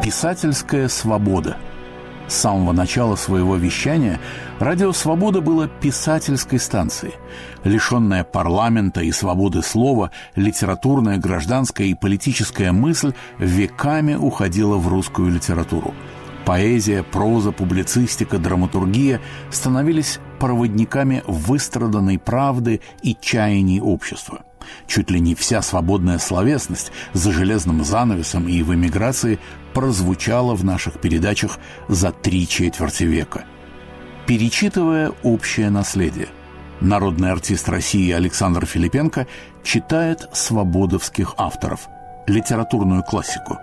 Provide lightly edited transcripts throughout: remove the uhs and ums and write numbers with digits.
Писательская свобода. С самого начала своего вещания радио «Свобода» было писательской станцией. Лишенная парламента и свободы слова, литературная, гражданская и политическая мысль веками уходила в русскую литературу. Поэзия, проза, публицистика, драматургия становились проводниками выстраданной правды и чаяний общества. Чуть ли не вся свободная словесность за железным занавесом и в эмиграции прозвучала в наших передачах за 3/4 века. Перечитывая общее наследие, народный артист России Александр Филипенко читает свободовских авторов, литературную классику.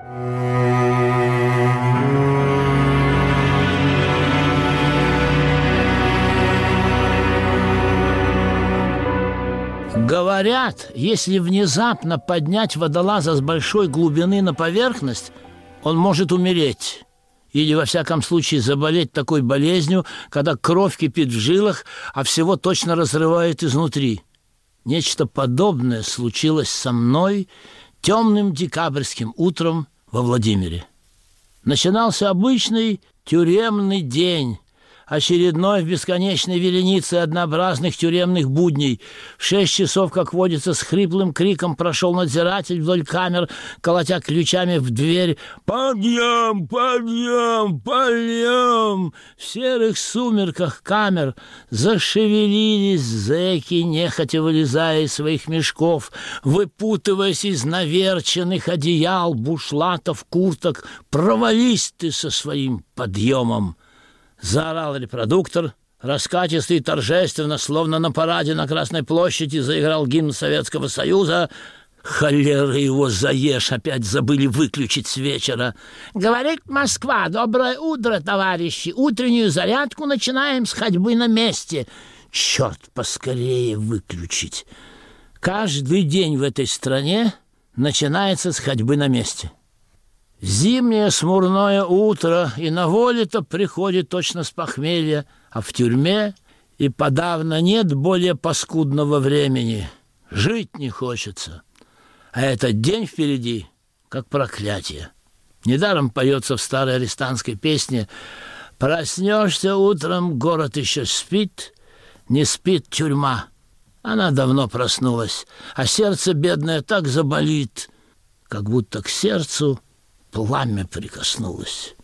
Говорят, если внезапно поднять водолаза с большой глубины на поверхность, он может умереть. Или, во всяком случае, заболеть такой болезнью, когда кровь кипит в жилах, а всего точно разрывает изнутри. Нечто подобное случилось со мной темным декабрьским утром во Владимире. Начинался обычный тюремный день, очередной в бесконечной веренице однообразных тюремных будней. В 6 часов, как водится, с хриплым криком прошел надзиратель вдоль камер, колотя ключами в дверь. «Подъем! Подъем! Подъем!» В серых сумерках камер зашевелились зэки, нехотя вылезая из своих мешков, выпутываясь из наверченных одеял, бушлатов, курток. «Провались ты со своим подъемом!» Заорал репродуктор, раскатисто и торжественно, словно на параде на Красной площади, заиграл гимн Советского Союза. Холера его заешь, опять забыли выключить с вечера. «Говорит Москва, доброе утро, товарищи, утреннюю зарядку начинаем с ходьбы на месте». Черт, поскорее выключить. Каждый день в этой стране начинается с ходьбы на месте. Зимнее смурное утро, и на воле-то приходит точно с похмелья, а в тюрьме и подавно нет более паскудного времени. Жить не хочется. А этот день впереди, как проклятие. Недаром поется в старой арестантской песне: «Проснешься утром, город еще спит, не спит тюрьма». Она давно проснулась, а сердце бедное так заболит, как будто к сердцу пламя прикоснулось.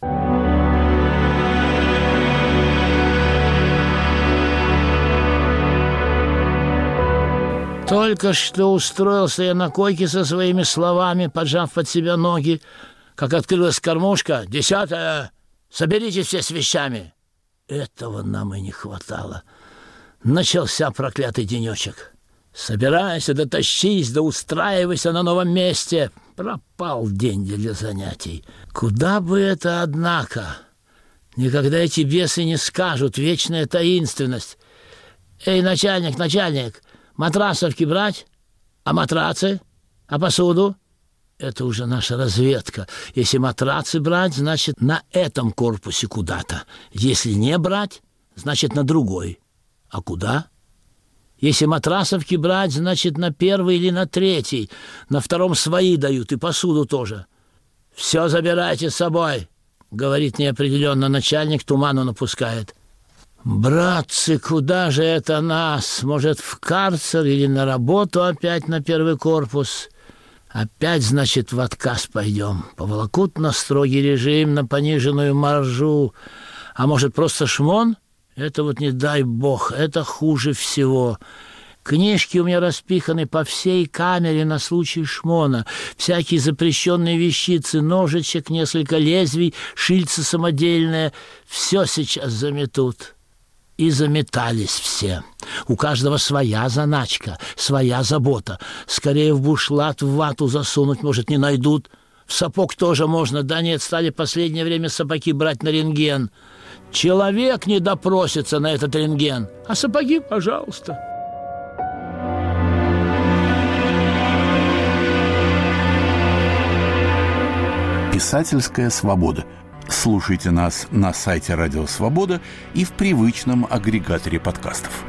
Только что устроился я на койке со своими словами, поджав под себя ноги, как открылась кормушка. «10-я! Соберитесь все с вещами!» Этого нам и не хватало. Начался проклятый денечек. Собирайся, да тащись, да устраивайся на новом месте. Пропал день для занятий. Куда бы это, однако? Никогда эти бесы не скажут, вечная таинственность. «Эй, начальник, начальник, матрасовки брать? А матрацы? А посуду?» Это уже наша разведка. Если матрацы брать, значит, на этом корпусе куда-то. Если не брать, значит, на другой. А куда? Если матрасовки брать, значит, на 1-й или на 3-й. На 2-м свои дают, и посуду тоже. «Все забирайте с собой», — говорит неопределенно начальник, туману напускает. «Братцы, куда же это нас? Может, в карцер или на работу опять на 1-й корпус? Опять, значит, в отказ пойдем. Поволокут на строгий режим, на пониженную маржу. А может, просто шмон? Это вот не дай бог, это хуже всего. Книжки у меня распиханы по всей камере на случай шмона. Всякие запрещенные вещицы, ножичек, несколько лезвий, шильца самодельное. Все сейчас заметут». И заметались все. У каждого своя заначка, своя забота. Скорее в бушлат, в вату засунуть, может, не найдут. В сапог тоже можно. Да нет, стали последнее время сапоги брать на рентген. Человек не допросится на этот рентген. А сапоги, пожалуйста. Писательская свобода. Слушайте нас на сайте Радио Свобода и в привычном агрегаторе подкастов.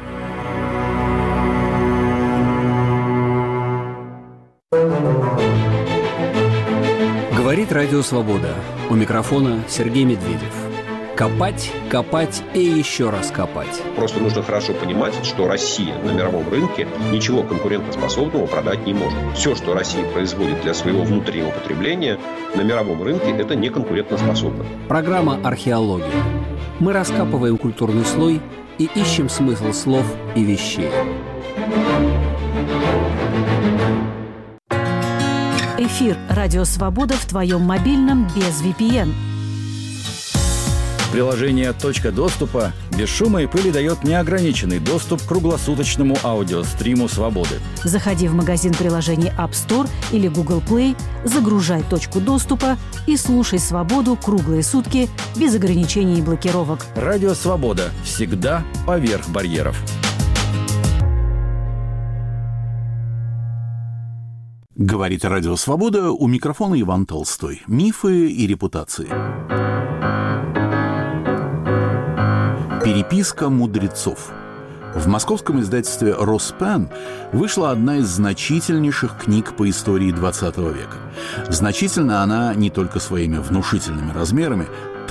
Говорит Радио Свобода. У микрофона Сергей Медведев. Копать, копать и еще раз копать. Просто нужно хорошо понимать, что Россия на мировом рынке ничего конкурентоспособного продать не может. Все, что Россия производит для своего внутреннего потребления, на мировом рынке это не конкурентоспособно. Программа «Археология». Мы раскапываем культурный слой и ищем смысл слов и вещей. Эфир «Радио Свобода» в твоем мобильном без VPN. Приложение «Точка доступа» без шума и пыли дает неограниченный доступ к круглосуточному аудиостриму «Свободы». Заходи в магазин приложений App Store или Google Play, загружай «Точку доступа» и слушай «Свободу» круглые сутки без ограничений и блокировок. Радио «Свобода» всегда поверх барьеров. Говорит Радио Свобода, у микрофона Иван Толстой. Мифы и репутации. Переписка мудрецов. В московском издательстве «Роспен» вышла одна из значительнейших книг по истории XX века. Значительна она не только своими внушительными размерами,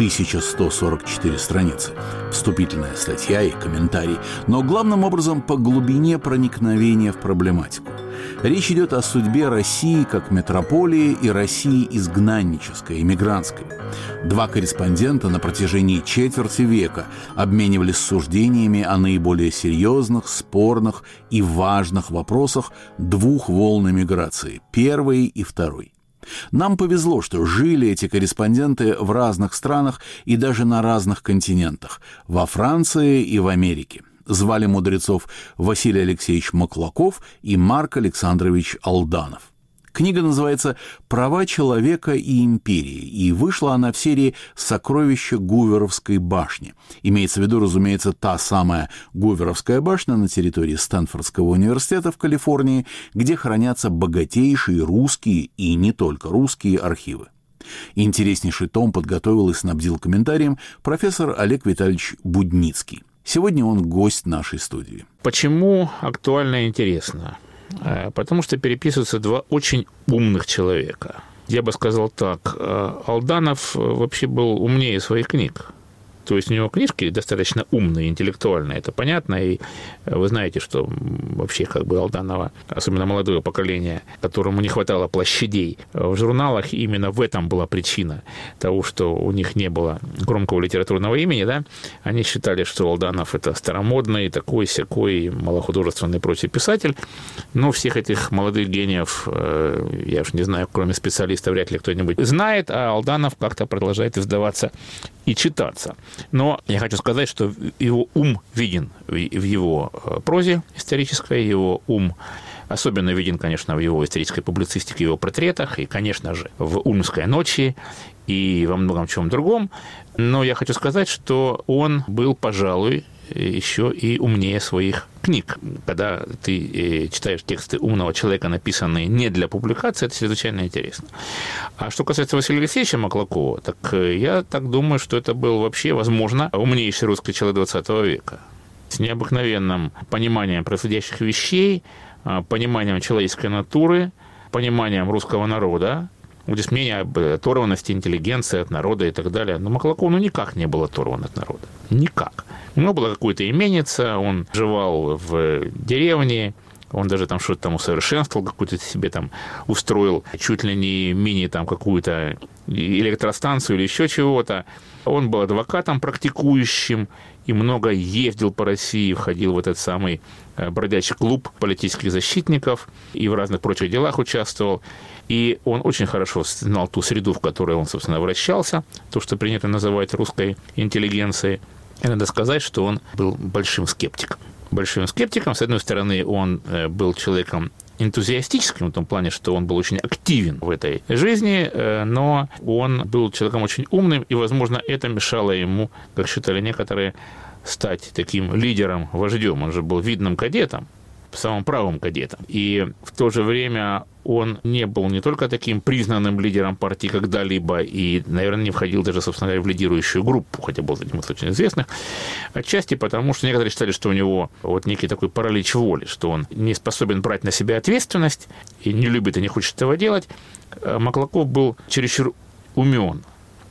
1144 страницы, вступительная статья и комментарий, но главным образом по глубине проникновения в проблематику. Речь идет о судьбе России как метрополии и России изгнаннической, эмигрантской. Два корреспондента на протяжении четверти века обменивались суждениями о наиболее серьезных, спорных и важных вопросах двух волн эмиграции – первой и второй. Нам повезло, что жили эти корреспонденты в разных странах и даже на разных континентах – во Франции и в Америке. Звали мудрецов Василий Алексеевич Маклаков и Марк Александрович Алданов. Книга называется «Права человека и империи», и вышла она в серии «Сокровища Гуверовской башни». Имеется в виду, разумеется, та самая Гуверовская башня на территории Стэнфордского университета в Калифорнии, где хранятся богатейшие русские и не только русские архивы. Интереснейший том подготовил и снабдил комментарием профессор Олег Витальевич Будницкий. Сегодня он гость нашей студии. Почему актуально и интересно? Потому что переписываются два очень умных человека. Я бы сказал так, Алданов вообще был умнее своих книг. То есть у него книжки достаточно умные, интеллектуальные, это понятно, и вы знаете, что вообще как бы Алданова, особенно молодое поколение, которому не хватало площадей, в журналах именно в этом была причина того, что у них не было громкого литературного имени, да, они считали, что Алданов это старомодный, такой-сякой, малохудожественный и прочий писатель, но всех этих молодых гениев, я уж не знаю, кроме специалистов, вряд ли кто-нибудь знает, а Алданов как-то продолжает издаваться и читаться. Но я хочу сказать, что его ум виден в его прозе исторической, его ум особенно виден, конечно, в его исторической публицистике, в его портретах, и, конечно же, в «Ульмской ночи» и во многом чем другом. Но я хочу сказать, что он был, пожалуй, еще и умнее своих книг. Когда ты читаешь тексты умного человека, написанные не для публикации, это чрезвычайно интересно. А что касается Василия Алексеевича Маклакова, так я так думаю, что это был вообще, возможно, умнейший русский человек XX века. С необыкновенным пониманием происходящих вещей, пониманием человеческой натуры, пониманием русского народа. Здесь мнение об оторванности интеллигенции от народа и так далее. Но Маклаков никак не был оторван от народа. Никак. У него было какое-то именице, он жевал в деревне, он даже там что-то там усовершенствовал, какую-то себе там устроил, чуть ли не мини там какую-то электростанцию или еще чего-то. Он был адвокатом практикующим и много ездил по России, входил в этот самый бродячий клуб политических защитников и в разных прочих делах участвовал. И он очень хорошо знал ту среду, в которой он, собственно, вращался, то, что принято называть русской интеллигенцией. И надо сказать, что он был большим скептиком. Большим скептиком. С одной стороны, он был человеком энтузиастическим, в том плане, что он был очень активен в этой жизни, но он был человеком очень умным, и, возможно, это мешало ему, как считали некоторые, стать таким лидером, вождем. Он же был видным кадетом, самым правым кадетом. И в то же время он не был не только таким признанным лидером партии когда-либо, и, наверное, не входил даже, собственно говоря, в лидирующую группу, хотя был одним из очень известных, отчасти потому, что некоторые считали, что у него вот некий такой паралич воли, что он не способен брать на себя ответственность, и не любит и не хочет этого делать. Маклаков был чересчур умен,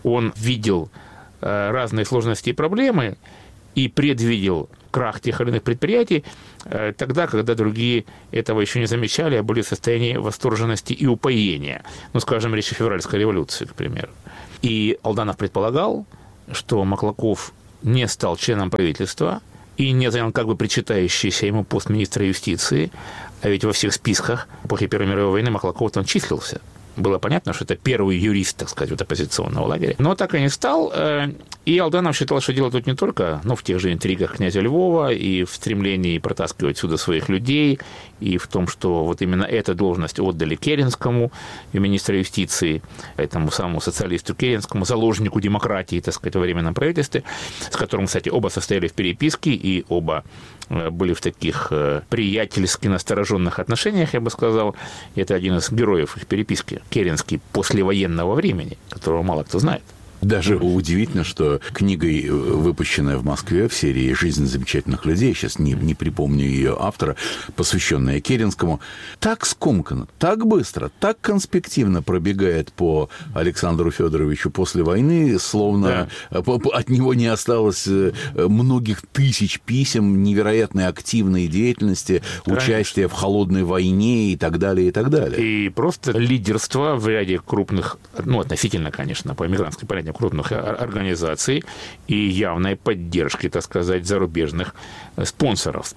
он видел разные сложности и проблемы и предвидел крах тех или иных предприятий тогда, когда другие этого еще не замечали, а были в состоянии восторженности и упоения. Ну, скажем, речь о февральской революции, к примеру. И Алданов предполагал, что Маклаков не стал членом правительства и не занял как бы причитающийся ему пост министра юстиции, а ведь во всех списках после Первой мировой войны Маклаков там числился. Было понятно, что это первый юрист, так сказать, вот оппозиционного лагеря. Но так и не стал. И Алданов считал, что дело тут не только в тех же интригах князя Львова и в стремлении протаскивать сюда своих людей, и в том, что вот именно эту должность отдали Керенскому, министра юстиции, этому самому социалисту Керенскому, заложнику демократии, так сказать, во временном правительстве, с которым, кстати, оба состояли в переписке, и оба были в таких приятельски настороженных отношениях, я бы сказал. Это один из героев их переписки. Керенский послевоенного времени, которого мало кто знает. Даже удивительно, что книгой, выпущенная в Москве в серии «Жизнь замечательных людей», сейчас не припомню ее автора, посвященная Керенскому, так скомканно, так быстро, так конспективно пробегает по Александру Федоровичу после войны, словно от него не осталось многих тысяч писем, невероятной активной деятельности, участия в холодной войне и так далее, и так далее. И просто лидерство в ряде крупных, относительно, конечно, по эмигрантской понятию, крупных организаций и явной поддержки, так сказать, зарубежных спонсоров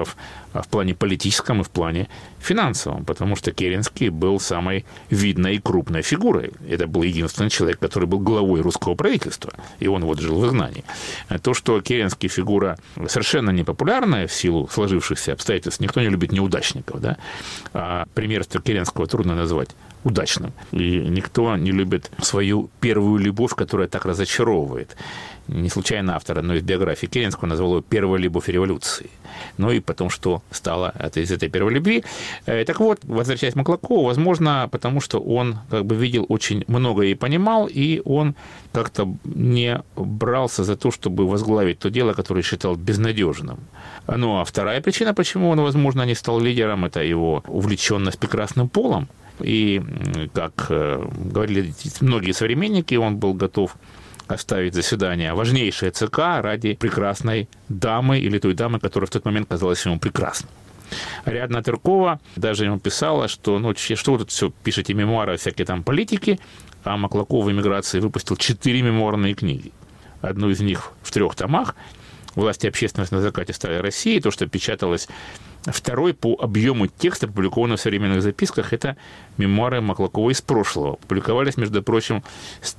в плане политическом и в плане финансовом, потому что Керенский был самой видной и крупной фигурой. Это был единственный человек, который был главой русского правительства, и он вот жил в изгнании. То, что Керенский фигура совершенно непопулярная в силу сложившихся обстоятельств, никто не любит неудачников, да? А примерство Керенского трудно назвать удачным. И никто не любит свою первую любовь, которая так разочаровывает. Не случайно автор одной из биографий Керенского назвал его «первой любовь революции». Ну и потом, что стало из этой первой любви. Так вот, возвращаясь к Маклакову, возможно, потому что он как бы видел очень многое и понимал, и он как-то не брался за то, чтобы возглавить то дело, которое считал безнадежным. Ну а вторая причина, почему он, возможно, не стал лидером, это его увлеченность прекрасным полом. И, как говорили многие современники, он был готов оставить заседание важнейшее ЦК ради прекрасной дамы или той дамы, которая в тот момент казалась ему прекрасной. Ариадна Тыркова даже ему писала, что что вы тут все пишете мемуары всякие там политики, а Маклаков в эмиграции выпустил 4 мемуарные книги. Одну из них в 3 томах «Власть и общественность на закате Старой России», то, что печаталось. Второй по объему текста, опубликованного в современных записках, это мемуары Маклакова из прошлого. Публиковались, между прочим, с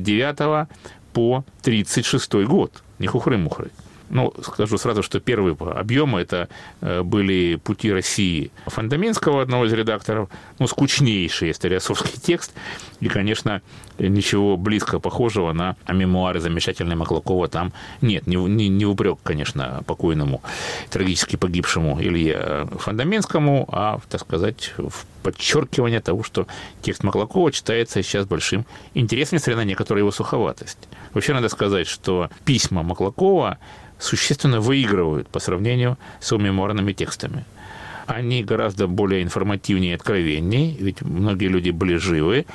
29 по 36 год. Не хухры-мухры. Скажу сразу, что первый по объему это были «Пути России» Фандаминского, одного из редакторов, скучнейший историосовский текст, и, конечно, ничего близко похожего на мемуары замечательные Маклакова там нет. Не в упрек, конечно, покойному, трагически погибшему Илье Фандаминскому, а, так сказать, в подчеркивание того, что текст Маклакова читается сейчас большим интересом, несмотря на некоторую его суховатость. Вообще, надо сказать, что письма Маклакова существенно выигрывают по сравнению с его мемуарными текстами. Они гораздо более информативнее и откровеннее, ведь многие люди были живы,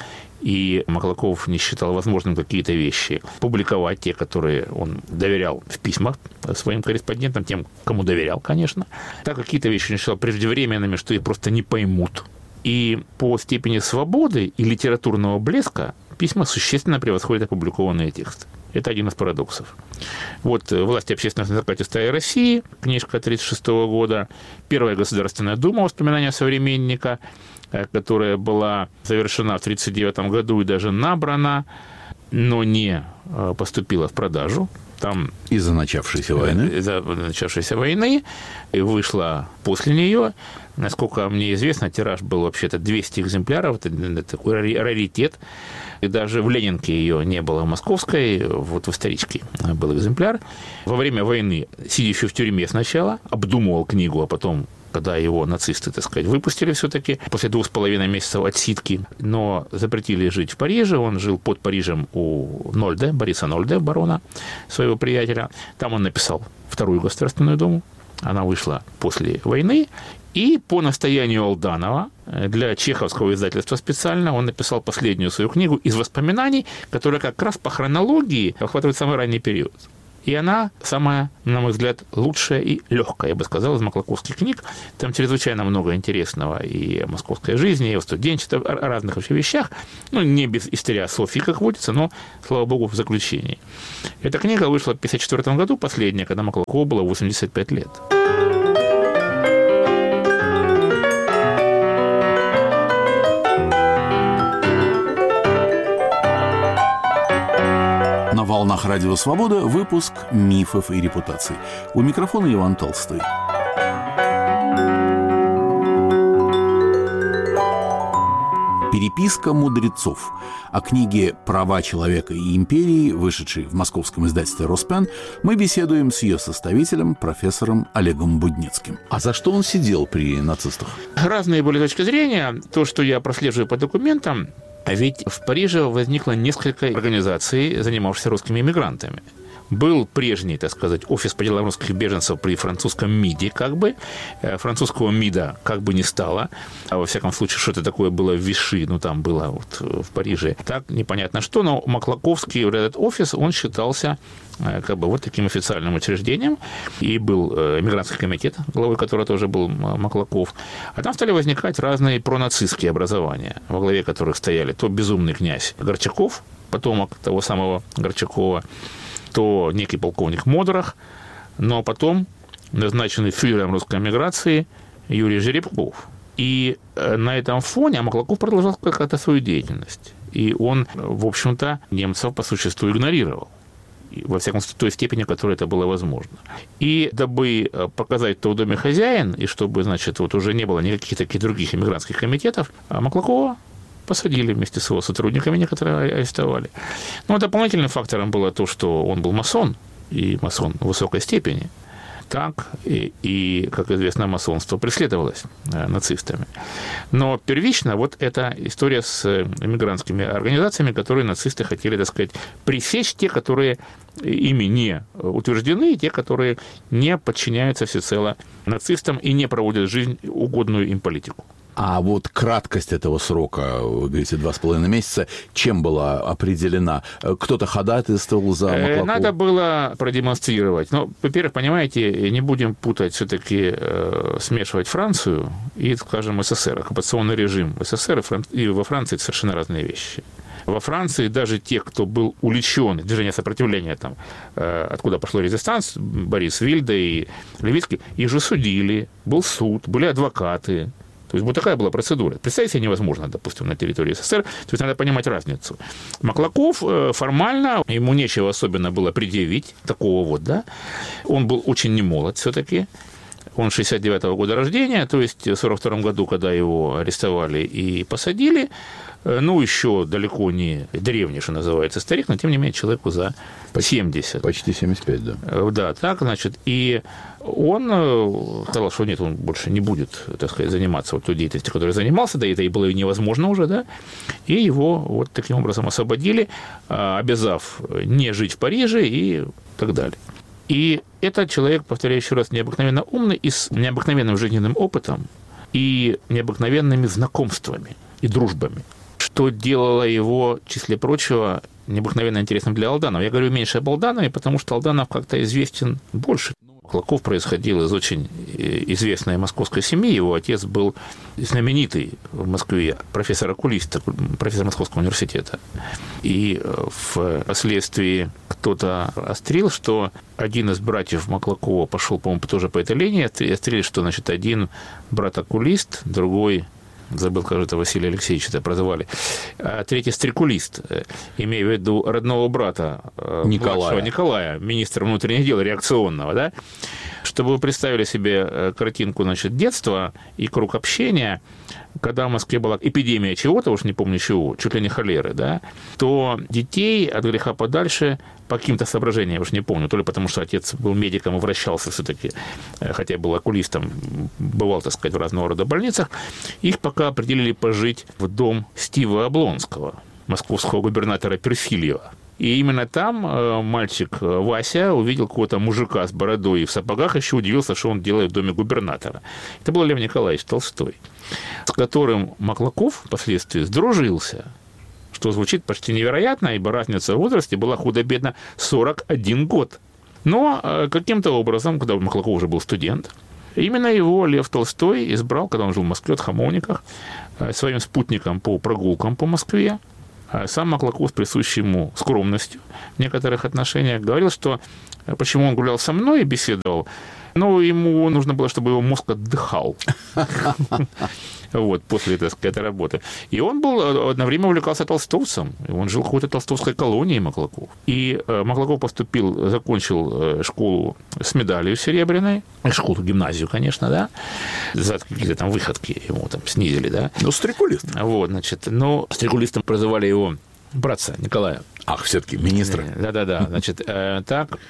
и Маклаков не считал возможным какие-то вещи публиковать, те, которые он доверял в письмах своим корреспондентам, тем, кому доверял, конечно. Так какие-то вещи он считал преждевременными, что их просто не поймут. И по степени свободы и литературного блеска письма существенно превосходят опубликованные тексты. Это один из парадоксов. Вот «Власть и общественность на закате Старой России», книжка 1936 года, Первая Государственная Дума, воспоминания современника, которая была завершена в 1939 году и даже набрана, но не поступила в продажу. Там из-за начавшейся войны. Из-за начавшейся войны. И вышла после нее. Насколько мне известно, тираж был вообще-то 200 экземпляров. Это такой раритет. И даже в Ленинке ее не было, в Московской. Вот в Историчке был экземпляр. Во время войны, сидя еще в тюрьме сначала, обдумывал книгу, а потом, когда его нацисты, так сказать, выпустили все-таки после 2,5 месяцев отсидки, но запретили жить в Париже. Он жил под Парижем у Нольде, Бориса Нольде, барона, своего приятеля. Там он написал Вторую Государственную Думу. Она вышла после войны. И по настоянию Алданова для чеховского издательства специально он написал последнюю свою книгу из воспоминаний, которая как раз по хронологии охватывает самый ранний период. И она самая, на мой взгляд, лучшая и легкая, я бы сказал, из маклаковских книг. Там чрезвычайно много интересного и о московской жизни, и о студенчестве, о разных вообще вещах. Ну, не без историософии, как водится, но, слава богу, в заключении. Эта книга вышла в 1954 году, последняя, когда Маклакову было 85 лет. На волнах Радио Свобода выпуск «Мифов и репутаций». У микрофона Иван Толстой. «Переписка мудрецов». О книге «Права человека и империи», вышедшей в московском издательстве «Роспен», мы беседуем с ее составителем, профессором Олегом Будницким. А за что он сидел при нацистах? Разные были точки зрения. То, что я прослеживаю по документам, ведь в Париже возникло несколько организаций, занимавшихся русскими иммигрантами. Был прежний, так сказать, офис по делам русских беженцев при французском МИДе, как бы. Французского МИДа как бы не стало. А во всяком случае, что-то такое было в Виши, ну, там было вот в Париже. Так, непонятно что, но Маклаковский, вот этот офис, он считался как бы вот таким официальным учреждением. И был эмигрантский комитет, главой которого тоже был Маклаков. А там стали возникать разные пронацистские образования, во главе которых стояли то безумный князь Горчаков, потомок того самого Горчакова, то некий полковник Модорах, но потом назначенный фюрером русской эмиграции Юрий Жеребков. И на этом фоне Маклаков продолжал как-то свою деятельность. И он, в общем-то, немцев по существу игнорировал. Во всяком случае, в той степени, в которой это было возможно. И дабы показать, кто в доме хозяин, и чтобы, значит, вот уже не было никаких таких других эмигрантских комитетов, Маклакова посадили вместе с его сотрудниками, некоторые арестовали. Но дополнительным фактором было то, что он был масон, и масон в высокой степени. Так, и как известно, масонство преследовалось нацистами. Но первично вот эта история с эмигрантскими организациями, которые нацисты хотели, так сказать, пресечь, те, которые ими не утверждены, и те, которые не подчиняются всецело нацистам и не проводят жизнь угодную им политику. А вот краткость этого срока, вы говорите, 2,5 месяца, чем была определена? Кто-то ходатайствовал за Маклакова? Надо было продемонстрировать. Ну, во-первых, понимаете, не будем путать все-таки, смешивать Францию и, скажем, СССР. Оккупационный режим в СССР и во Франции – это совершенно разные вещи. Во Франции даже те, кто был увлечен, движение сопротивления, там, откуда пошло резистанс, Борис Вильде и Левицкий, их же судили, был суд, были адвокаты. То есть вот такая была процедура. Представить себе невозможно, допустим, на территории СССР. То есть надо понимать разницу. Маклаков формально, ему нечего особенно было предъявить, такого вот, да. Он был очень немолод все-таки. Он 69-го года рождения, то есть в 42-м году, когда его арестовали и посадили, ну, еще далеко не древний, что называется, старик, но, тем не менее, человеку за 70. Почти 75, да. Да, так, значит, и он сказал, что нет, он больше не будет, так сказать, заниматься вот той деятельностью, которой занимался, да, это и было невозможно уже, да, и его вот таким образом освободили, обязав не жить в Париже и так далее. И этот человек, повторяю еще раз, необыкновенно умный и с необыкновенным жизненным опытом и необыкновенными знакомствами и дружбами, что делало его, в числе прочего, необыкновенно интересным для Алданова. Я говорю меньше об Алданове, потому что Алданов как-то известен больше. Маклаков происходил из очень известной московской семьи. Его отец был знаменитый в Москве профессор-окулист, профессор Московского университета. И впоследствии кто-то острил, что один из братьев Маклакова пошел, по-моему, тоже по этой линии, острили, что, значит, один брат-окулист, другой... Забыл, кажется, Василий Алексеевич это прозвали. А третий стрекулист, имея в виду родного брата Николая, министра внутренних дел, реакционного, да? Чтобы вы представили себе картинку, значит, детства и круг общения, когда в Москве была эпидемия чего-то, уж не помню чего, чуть ли не холеры, да, то детей от греха подальше по каким-то соображениям, я уж не помню, то ли потому, что отец был медиком и вращался все-таки, хотя был окулистом, бывал, так сказать, в разного рода больницах, их пока определили пожить в дом Стива Облонского, московского губернатора Перфильева. И именно там мальчик Вася увидел какого-то мужика с бородой и в сапогах, еще удивился, что он делает в доме губернатора. Это был Лев Николаевич Толстой, с которым Маклаков впоследствии сдружился, что звучит почти невероятно, ибо разница в возрасте была худо-бедно 41 год. Но каким-то образом, когда Маклаков уже был студент, именно его Лев Толстой избрал, когда он жил в Москве, от Хамовниках, своим спутником по прогулкам по Москве. Сам Маклаков с присущей ему скромностью в некоторых отношениях говорил, что почему он гулял со мной и беседовал, но ему нужно было, чтобы его мозг отдыхал после этой работы. И он был одно время увлекался толстовцем. Он жил в какой-то толстовской колонии, Маклаков. И Маклаков закончил школу с медалью серебряной, школу, гимназию, конечно, да, за какие-то там выходки ему там снизили, да. Ну, стрекулист. Стрекулистом прозывали его братца Николая. Ах, все-таки министра. Да-да-да. Значит, так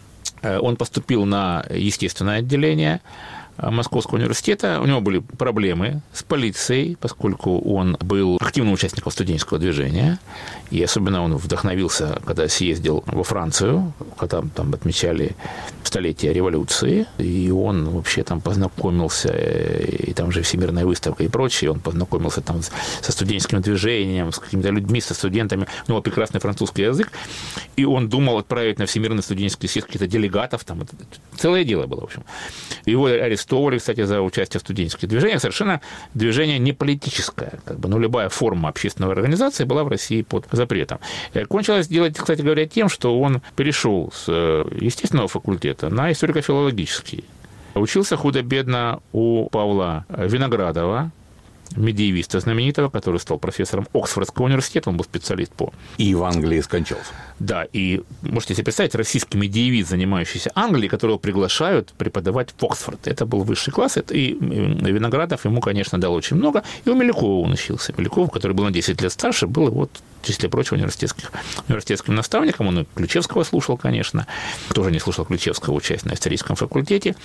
он поступил на естественное отделение Московского университета. У него были проблемы с полицией, поскольку он был активным участником студенческого движения. И особенно он вдохновился, когда съездил во Францию, когда там отмечали столетие революции. И он вообще там познакомился, и там же Всемирная выставка и прочее. Он познакомился там со студенческим движением, с какими-то людьми, со студентами. У него прекрасный французский язык. И он думал отправить на Всемирный студенческий съезд каких-то делегатов. Там целое дело было, в общем. Его арестовали, кстати, за участие в студенческих движениях. Совершенно движение не политическое. Любая форма общественной организации была в России под запретом. Кончилось дело, кстати говоря, тем, что он перешел с естественного факультета на историко-филологический. Учился худо-бедно у Павла Виноградова, медиевиста знаменитого, который стал профессором Оксфордского университета, он был специалист по... И в Англии скончался. Да, и можете себе представить, российский медиевист, занимающийся Англией, которого приглашают преподавать в Оксфорд. Это был высший класс, и Виноградов ему, конечно, дал очень много, и у Милюкова он учился. Милюков, который был на 10 лет старше, был в числе прочего университетским наставником, он и Ключевского слушал, конечно, тоже не слушал Ключевского, учась на историческом факультете,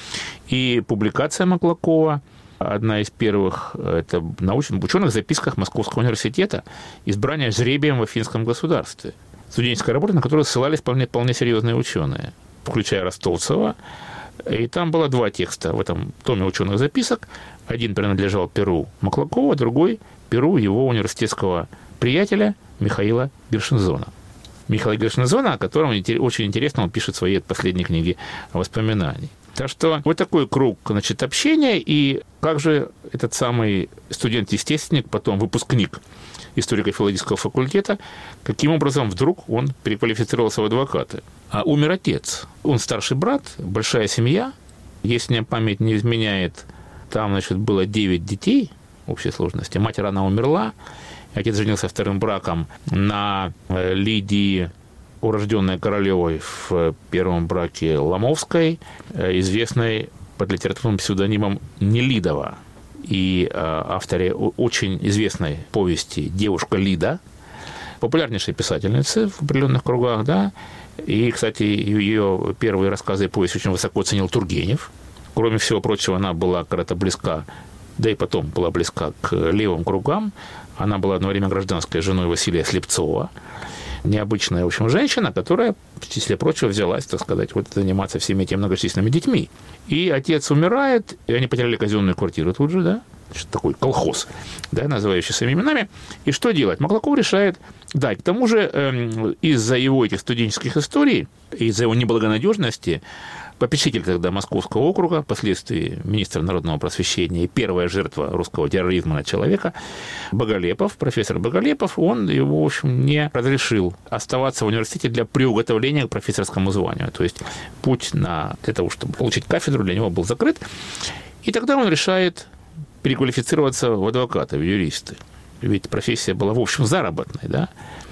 и публикация Маклакова, одна из первых, это в ученых записках Московского университета «Избрание жребием в Афинском государстве». Студенческая работа, на которую ссылались вполне серьезные ученые, включая Ростовцева. И там было 2 текста в этом томе ученых записок. Один принадлежал перу Маклакова, другой – перу его университетского приятеля Михаила Гершензона. Михаила Гершензона, о котором очень интересно он пишет в своей последней книге воспоминаний. Так что вот такой круг, общения, и как же этот самый студент-естественник, потом выпускник историко-филологического факультета, каким образом вдруг он переквалифицировался в адвокаты. А умер отец. Он старший брат, большая семья. Если мне память не изменяет, там, было 9 детей в общей сложности. Мать рано умерла. Отец женился вторым браком на Лидии, урожденной Королевой в первом браке Ломовской, известной под литературным псевдонимом Нелидова, и авторе очень известной повести «Девушка Лида», популярнейшей писательницы в определенных кругах, да, и, кстати, ее первые рассказы и повести очень высоко ценил Тургенев. Кроме всего прочего, она была когда-то близка, да и потом была близка к левым кругам. Она была одно время гражданской женой Василия Слепцова, необычная, в общем, женщина, которая, в числе прочего, взялась, так сказать, заниматься всеми этими многочисленными детьми. И отец умирает, и они потеряли казенную квартиру тут же, да, такой колхоз, да, называющий своими именами. И что делать? Маклаков решает, да, к тому же из-за его этих студенческих историй, из-за его неблагонадежности, попечитель тогда Московского округа, впоследствии министр народного просвещения и первая жертва русского терроризма на человека, Боголепов, профессор Боголепов, он его, в общем, не разрешил оставаться в университете для приуготовления к профессорскому званию. То есть путь для того, чтобы получить кафедру, для него был закрыт. И тогда он решает переквалифицироваться в адвокаты, в юристы. Ведь профессия была, в общем, заработной, да.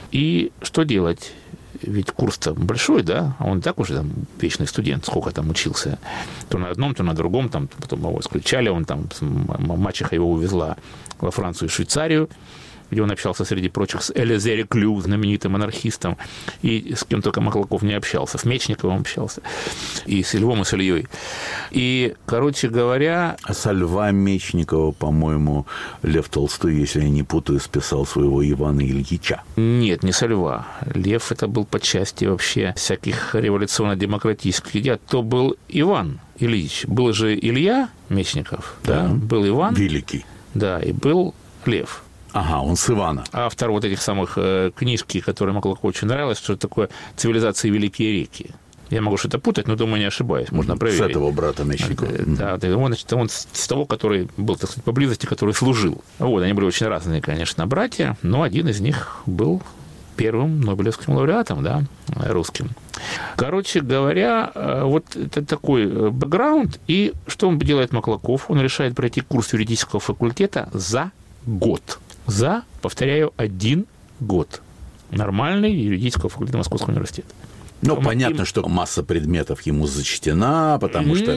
И что делать? Ведь курс-то большой, да, а он и так уже там вечный студент, сколько там учился, то на одном, то на другом, потом его исключали, он там, мачеха его увезла во Францию и Швейцарию, где он общался, среди прочих, с Элизе Реклю, знаменитым анархистом, и с кем только Маклаков не общался, с Мечниковым общался, и с Львом, и с Ильей. И, короче говоря... А со Льва Мечникова, по-моему, Лев Толстой, если я не путаю, списал своего Ивана Ильича. Нет, не со Льва. Лев это был по части вообще всяких революционно-демократических идей. То был Иван Ильич. Был же Илья Мечников, да. Был Иван. Великий. Да, и был Лев. Ага, он с Ивана. Автор вот этих самых книжки, которые Маклакову очень нравилось, что такое «Цивилизация и великие реки». Я могу что-то путать, но, думаю, не ошибаюсь. Можно проверить. С этого брата Мечникова. Да, он с того, который был, так сказать, поблизости, который служил. Вот, они были очень разные, конечно, братья, но один из них был первым нобелевским лауреатом, да, русским. Короче говоря, вот это такой бэкграунд. И что он делает, Маклаков? Он решает пройти курс юридического факультета за год. За, повторяю, 1 год. Нормальный юридического факультета Московского университета. Ну, понятно, что масса предметов ему зачтена, потому что...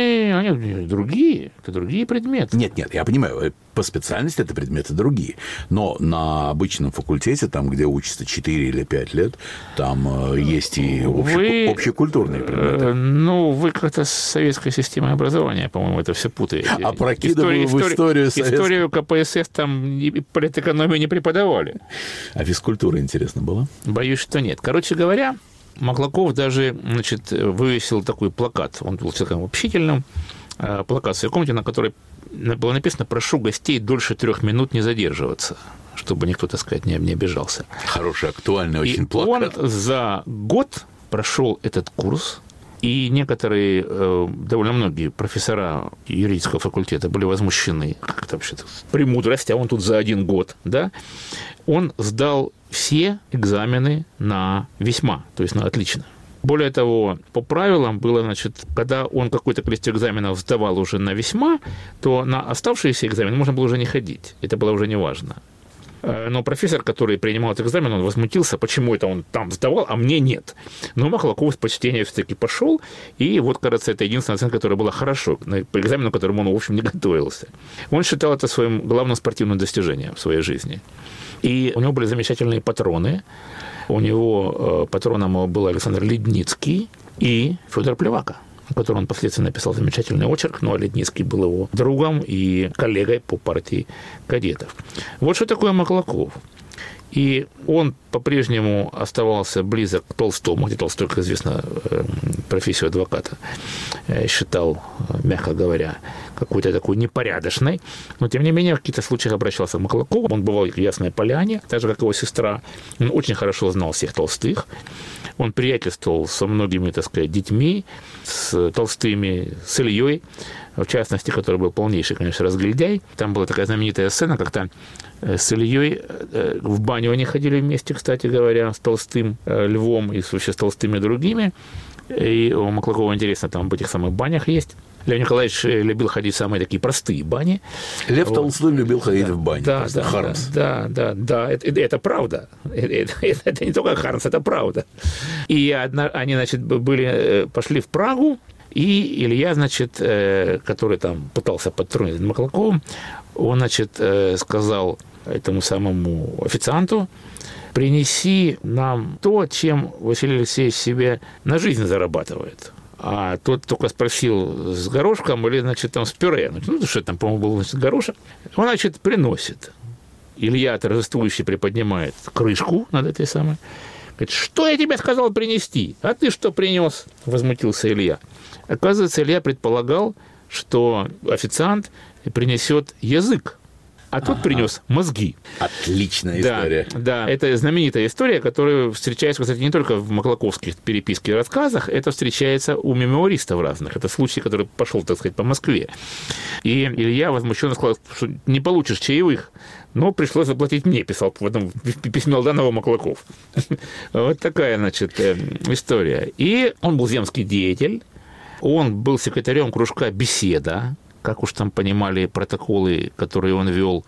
Они другие. Это другие предметы. Нет, я понимаю, по специальности это предметы другие. Но на обычном факультете, там, где учатся 4 или 5 лет, там есть и общекультурные предметы. Ну, вы как-то с советской системой образования, по-моему, это все путаете. Опрокидываю в историю советскую. Историю КПСС там и политэкономию не преподавали. А физкультура, интересно, была? Боюсь, что нет. Короче говоря, Маклаков даже, значит, вывесил такой плакат, он был человеком общительным, плакат в своей комнате, на которой было написано: «Прошу гостей дольше 3 минут не задерживаться», чтобы никто, так сказать, не обижался. Хороший, актуальный очень плакат. И он за год прошел этот курс, и некоторые, довольно многие профессора юридического факультета были возмущены. Как это вообще-то? Премудрость, а он тут за 1 год, да? Он сдал все экзамены на весьма, то есть на отлично. Более того, по правилам было, значит, когда он какое-то количество экзаменов сдавал уже на весьма, то на оставшиеся экзамены можно было уже не ходить. Это было уже не важно. Но профессор, который принимал этот экзамен, он возмутился, почему это он там сдавал, а мне нет. Но Маклаков с почтения все-таки пошел, и вот, кажется, это единственная оценка, которая была хорошо, по экзамену, к которому он, в общем, не готовился. Он считал это своим главным спортивным достижением в своей жизни. И у него были замечательные патроны. У него патроном был Александр Ледницкий и Федор Плевака, о котором он впоследствии написал замечательный очерк, но Ледницкий был его другом и коллегой по партии кадетов. Вот что такое Маклаков. И он по-прежнему оставался близок к Толстому, где Толстой, как известно, профессию адвоката считал, мягко говоря, какой-то такой непорядочной. Но, тем не менее, в каких-то случаях обращался к Маклакову. Он бывал в Ясной Поляне, так же, как его сестра. Он очень хорошо знал всех Толстых. Он приятельствовал со многими, так сказать, детьми, с Толстыми, с Ильей, в частности, который был полнейший, конечно, разгильдяй. Там была такая знаменитая сцена, как-то с Ильей в баню они ходили вместе, кстати говоря, с Толстым Львом и вообще с Толстыми другими. И у Маклакова, интересно, там в этих самых банях есть. Лев Николаевич любил ходить в самые такие простые бани. Лев Толстой любил ходить в бане. Да, Хармс. Да, это правда. Это не только Хармс, это правда. И они, значит, пошли в Прагу, и Илья, значит, который там пытался подтрунить Маклаковым, он, значит, сказал этому самому официанту: принеси нам то, чем Василий Алексеевич себе на жизнь зарабатывает. А тот только спросил, с горошком или, значит, там с пюре. Ну, что там, по-моему, был, значит, горошек. Он, значит, приносит. Илья торжествующе приподнимает крышку над этой самой. Говорит: что я тебе сказал принести? А ты что принес? Возмутился Илья. Оказывается, Илья предполагал, что официант принесет язык, а тот принес мозги. Отличная история. Да, это знаменитая история, которая встречается, кстати, не только в маклаковских переписках и рассказах, это встречается у мемуаристов разных. Это случай, который пошел, так сказать, по Москве. И Илья возмущенно сказал, что не получишь чаевых, но пришлось заплатить мне, писал в этом письме Алданова Маклаков. Вот такая, значит, история. И он был земский деятель, он был секретарем кружка «Беседа», как уж там понимали протоколы, которые он вел.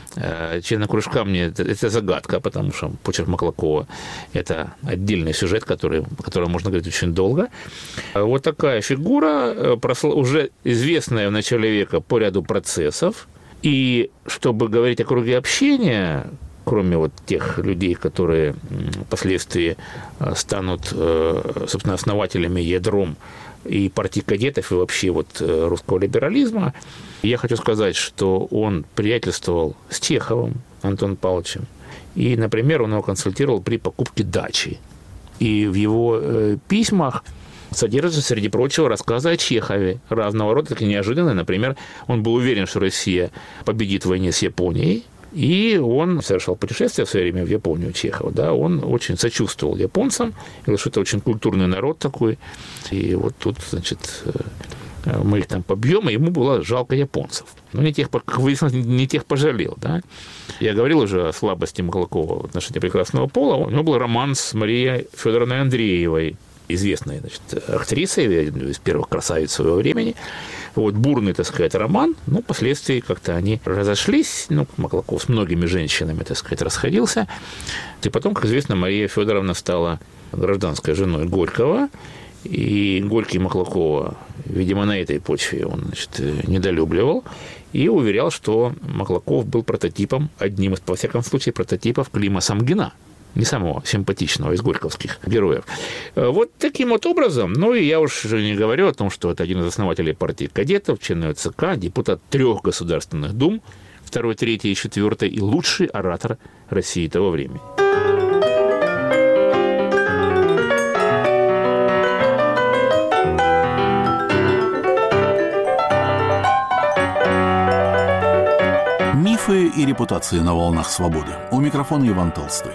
Члены кружка мне это загадка, потому что почерк Маклакова – это отдельный сюжет, о котором можно говорить очень долго. Вот такая фигура, уже известная в начале века по ряду процессов. И чтобы говорить о круге общения, кроме вот тех людей, которые впоследствии станут, собственно, основателями, ядром и партии кадетов, и вообще вот русского либерализма, я хочу сказать, что он приятельствовал с Чеховым Антоном Павловичем. И, например, он его консультировал при покупке дачи. И в его письмах содержатся, среди прочего, рассказы о Чехове разного рода, такие неожиданные. Например, он был уверен, что Россия победит в войне с Японией, и он совершал путешествие в свое время в Японию, Чехова. Да, он очень сочувствовал японцам, говорил, что это очень культурный народ такой. И вот тут, значит, мы их там побьем, и ему было жалко японцев. Но не тех, как выяснилось, не тех пожалел. Да? Я говорил уже о слабости Маклакова в отношении прекрасного пола. У него был роман с Марией Федоровной Андреевой, известной, значит, актрисой, из первых красавиц своего времени. Вот, бурный, так сказать, роман, но впоследствии как-то они разошлись. Ну, Маклаков с многими женщинами, так сказать, расходился. И потом, как известно, Мария Федоровна стала гражданской женой Горького. И Горький Маклакова, видимо, на этой почве он, значит, недолюбливал и уверял, что Маклаков был прототипом, одним из, во всяком случае, прототипов Клима Самгина, не самого симпатичного из горьковских героев. Вот таким вот образом, ну и я уж не говорю о том, что это один из основателей партии кадетов, член ЦК, депутат 3 государственных дум, 2, 3 и 4, и лучший оратор России того времени. Мифы и репутации на волнах свободы. У микрофона Иван Толстой.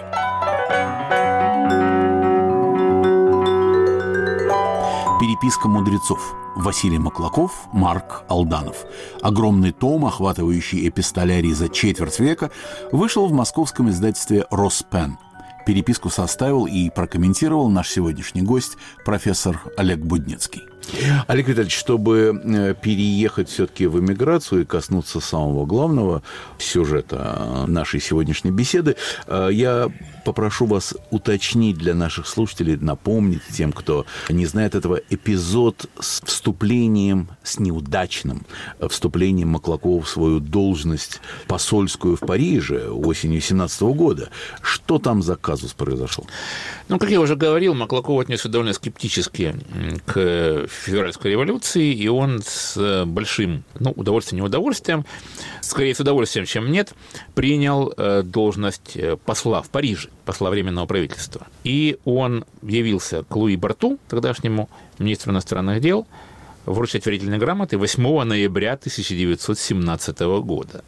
Переписка мудрецов. Василий Маклаков, Марк Алданов. Огромный том, охватывающий эпистолярий за четверть века, вышел в московском издательстве «Роспен». Переписку составил и прокомментировал наш сегодняшний гость, профессор Олег Будницкий. Олег Витальевич, чтобы переехать все-таки в эмиграцию и коснуться самого главного сюжета нашей сегодняшней беседы, я попрошу вас уточнить для наших слушателей, напомнить тем, кто не знает этого, эпизод с вступлением, с неудачным вступлением Маклакова в свою должность посольскую в Париже осенью 17 года. Что там за казус произошел? Ну, как я уже говорил, Маклаков отнесся довольно скептически к февральской революции, и он с большим, удовольствием, скорее с удовольствием, чем нет, принял должность посла в Париже, посла Временного правительства. И он явился к Луи Барту, тогдашнему министру иностранных дел, вручать верительные грамоты 8 ноября 1917 года.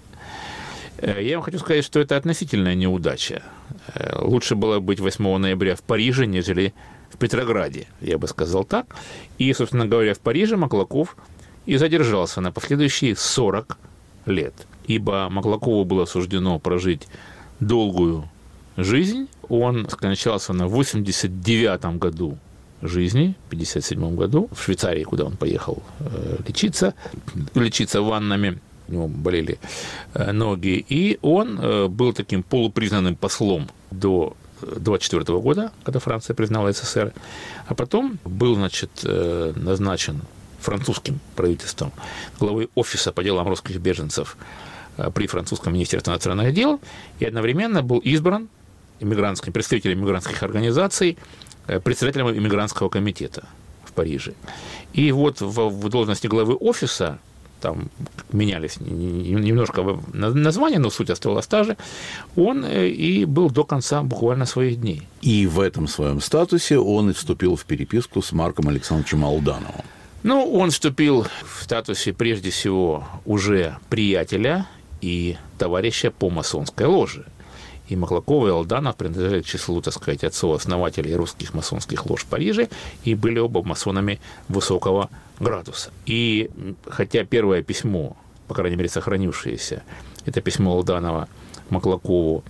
Я вам хочу сказать, что это относительная неудача. Лучше было быть 8 ноября в Париже, нежели в Петрограде, я бы сказал так. И, собственно говоря, в Париже Маклаков и задержался на последующие 40 лет. Ибо Маклакову было суждено прожить долгую жизнь. Он скончался на 89-м году жизни, в 57-м году, в Швейцарии, куда он поехал лечиться ваннами. У него болели ноги, и он был таким полупризнанным послом до 1924 года, когда Франция признала СССР, а потом был, назначен французским правительством главой офиса по делам русских беженцев при французском министерстве иностранных дел, и одновременно был избран представителем иммигрантских организаций, председателем иммигрантского комитета в Париже. И вот в должности главы офиса, там менялись немножко названия, но суть осталась та же, он и был до конца буквально своих дней. И в этом своем статусе он и вступил в переписку с Марком Александровичем Алдановым. Ну, он вступил в статусе, прежде всего, уже приятеля и товарища по масонской ложе. И Маклаков, и Алданов принадлежали к числу, отцов-основателей русских масонских лож в Париже и были оба масонами высокого градуса. И хотя первое письмо, по крайней мере, сохранившееся, это письмо Алданова Маклакову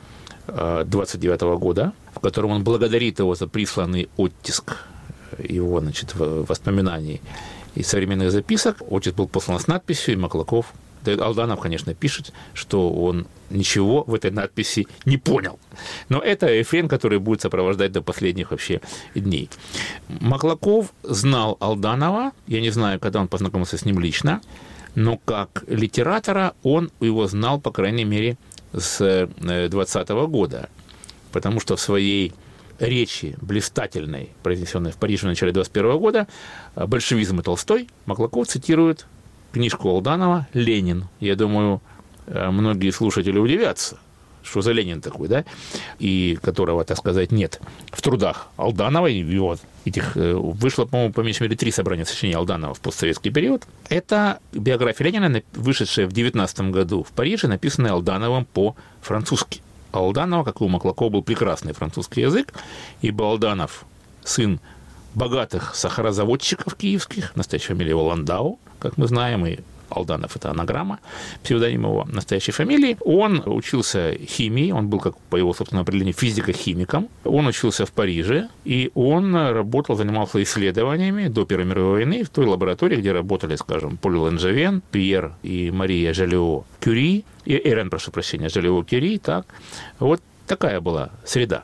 29 года, в котором он благодарит его за присланный оттиск его, воспоминаний и современных записок. Оттиск был послан с надписью, и Маклаков, Алданов, конечно, пишет, что он ничего в этой надписи не понял. Но это рефрен, который будет сопровождать до последних вообще дней. Маклаков знал Алданова, я не знаю, когда он познакомился с ним лично, но как литератора он его знал, по крайней мере, с 2020 года, потому что в своей речи блистательной, произнесенной в Париже в начале 21 года, «Большевизм и Толстой», Маклаков цитирует книжку Алданова «Ленин». Я думаю, многие слушатели удивятся, что за Ленин такой, да, и которого, так сказать, нет в трудах Алданова, и его этих вышло, по-моему, по меньшей мере 3 собрания сочинений Алданова в постсоветский период. Это биография Ленина, вышедшая в 19 году в Париже, написанная Алдановым по-французски. Алданова, как и у Маклакова, был прекрасный французский язык, ибо Алданов сын богатых сахарозаводчиков киевских, настоящая фамилия его Ландау, как мы знаем, и Алданов – это анаграмма, псевдоним его настоящей фамилии. Он учился химии, он был, как по его собственному определению, физико-химиком. Он учился в Париже, и он работал, занимался исследованиями до Первой мировой войны в той лаборатории, где работали, скажем, Поль Ланжевен, Пьер и Мария Жолио-Кюри, Эрен, прошу прощения, Жолио-Кюри, так. Вот такая была среда.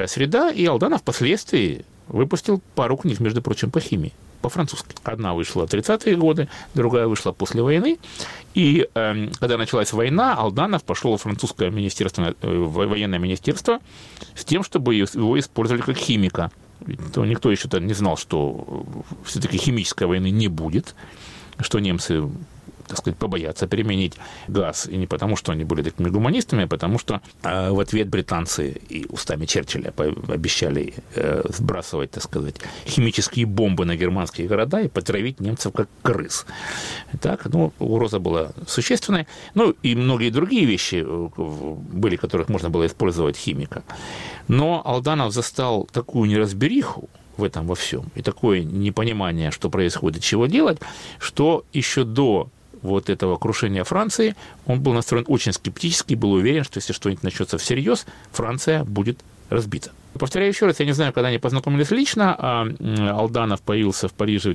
И Алданов впоследствии выпустил пару книг, между прочим, по химии. По-французски. Одна вышла в 30-е годы, другая вышла после войны. И когда началась война, Алданов пошел в французское министерство, военное министерство с тем, чтобы его использовали как химика. Никто еще не знал, что все-таки химической войны не будет, что немцы, так сказать, побоятся применить газ. И не потому, что они были такими гуманистами, а потому что в ответ британцы и устами Черчилля обещали сбрасывать, так сказать, химические бомбы на германские города и потравить немцев как крыс. Так, угроза была существенная. И многие другие вещи были, которых можно было использовать химика. Но Алданов застал такую неразбериху в этом во всем, и такое непонимание, что происходит, чего делать, что еще до вот этого крушения Франции он был настроен очень скептически, был уверен, что если что-нибудь начнется всерьез, Франция будет разбита. Повторяю еще раз, я не знаю, когда они познакомились лично, Алданов появился в Париже в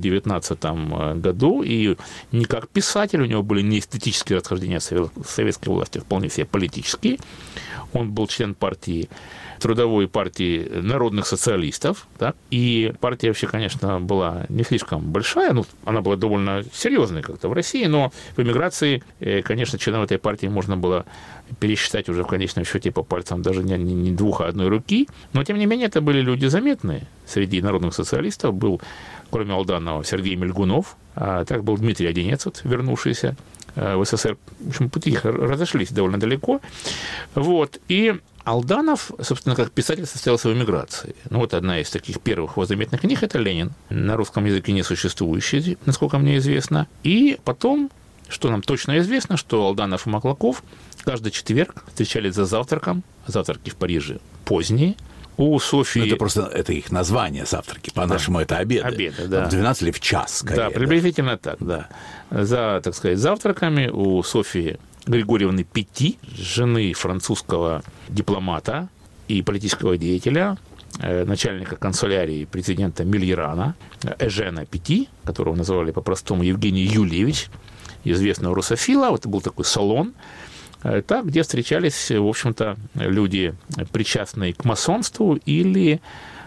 19 году, и не как писатель, у него были не эстетические расхождения с советской властью, вполне все политические. Он был член партии, трудовой партии народных социалистов, так? И партия вообще, конечно, была не слишком большая, она была довольно серьезной как-то в России, но в эмиграции, конечно, членов этой партии можно было пересчитать уже в конечном счете по пальцам даже не 2, а 1 руки, но, тем не менее, это были люди заметные. Среди народных социалистов был, кроме Алданова, Сергей Мельгунов, а так был Дмитрий Одинец, вернувшийся в СССР. В общем, пути их разошлись довольно далеко. Вот. И Алданов, собственно, как писатель состоялся в эмиграции. Одна из таких первых его заметных книг – это «Ленин», на русском языке не существующий, насколько мне известно. И потом, что нам точно известно, что Алданов и Маклаков каждый четверг встречались за завтраком, завтраки в Париже поздние, у Софии... Это их название, завтраки. По-нашему, это обеды. Обеды, да. В 12 или в час, скорее. Да, приблизительно так, да. За, так сказать, завтраками у Софии Григорьевны Петти, жены французского дипломата и политического деятеля, начальника канцелярии президента Мильерана, Эжена Петти, которого называли по-простому Евгений Юльевич, известного русофила. Вот это был такой салон, так, где встречались, в общем-то, люди, причастные к масонству или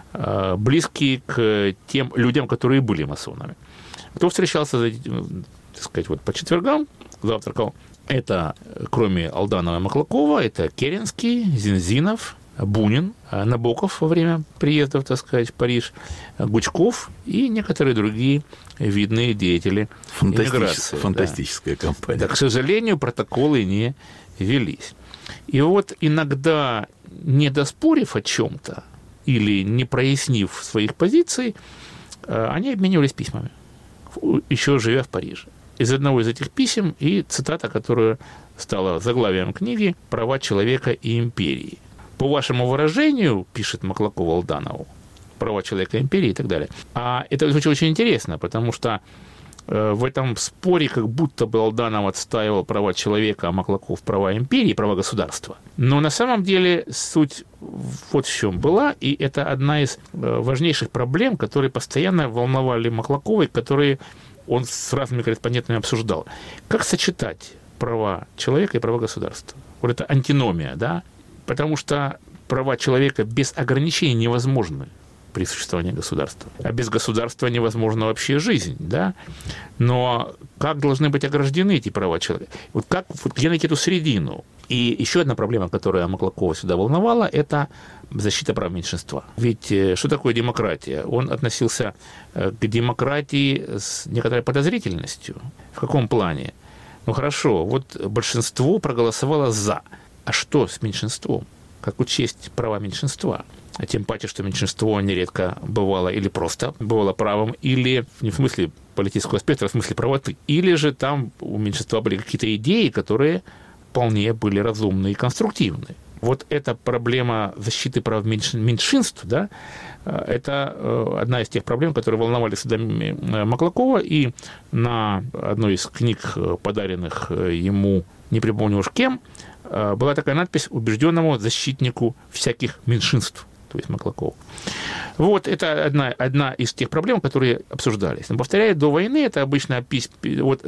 близкие к тем людям, которые были масонами. Кто встречался, так сказать, по четвергам, завтракал, это, кроме Алданова и Маклакова, это Керенский, Зинзинов, Бунин, Набоков во время приездов, так сказать, в Париж, Гучков и некоторые другие видные деятели эмиграции. Фантастическая компания. Да, к сожалению, протоколы не велись. И иногда, не доспорив о чем-то или не прояснив своих позиций, они обменивались письмами, еще живя в Париже. Из одного из этих писем и цитата, которая стала заглавием книги «Права человека и империи». По вашему выражению, пишет Маклаков Алданову, права человека, империи и так далее. А это очень интересно, потому что в этом споре как будто бы Алданов отстаивал права человека, а Маклаков права империи, права государства. Но на самом деле суть вот в чем была, и это одна из важнейших проблем, которые постоянно волновали Маклакова, и которые он с разными корреспондентами обсуждал. Как сочетать права человека и права государства? Вот это антиномия, да? Потому что права человека без ограничений невозможны при существовании государства. А без государства невозможна вообще жизнь, да? Но как должны быть ограждены эти права человека? Где найти эту середину? И еще одна проблема, которая Маклакова всегда волновала, это защита прав меньшинства. Ведь что такое демократия? Он относился к демократии с некоторой подозрительностью. В каком плане? Ну хорошо, вот большинство проголосовало «за». А что с меньшинством? Как учесть права меньшинства? А тем паче, что меньшинство нередко бывало или просто бывало правым, или не в смысле политического спектра, а в смысле правоты. Или же там у меньшинства были какие-то идеи, которые вполне были разумны и конструктивны. Вот эта проблема защиты прав меньшинств, да, это одна из тех проблем, которые волновали всегда Маклакова, и на одной из книг, подаренных ему, не припомню уж кем, была такая надпись «Убежденному защитнику всяких меньшинств», то есть Маклаков. Вот это одна из тех проблем, которые обсуждались. Но, повторяю, до войны это обычно вот